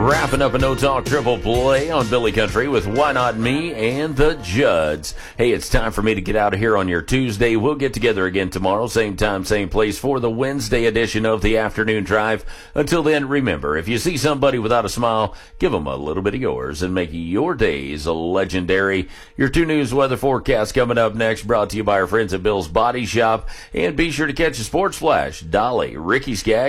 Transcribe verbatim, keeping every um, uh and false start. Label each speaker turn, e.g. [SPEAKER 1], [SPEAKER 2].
[SPEAKER 1] Wrapping up a No Talk triple play on Billy Country with Why Not Me and the Judds. Hey, it's time for me to get out of here on your Tuesday. We'll get together again tomorrow, same time, same place, for the Wednesday edition of the Afternoon Drive. Until then, remember, if you see somebody without a smile, give them a little bit of yours and make your days legendary. Your two news weather forecast coming up next, brought to you by our friends at Bill's Body Shop. And be sure to catch a Sports Flash. Dolly, Ricky Skaggs,